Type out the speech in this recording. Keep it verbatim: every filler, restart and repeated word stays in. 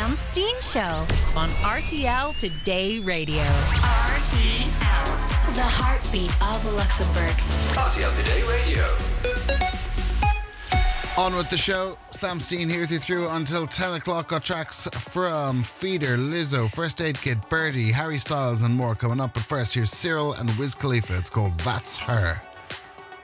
Sam Steen Show on R T L Today Radio. R T L, the heartbeat of Luxembourg. R T L Today Radio. On with the show. Sam Steen here with you through until ten o'clock. Got tracks from Feeder, Lizzo, First Aid Kit, Birdie, Harry Styles and more coming up. But first, here's Cyril and Wiz Khalifa. It's called That's Her.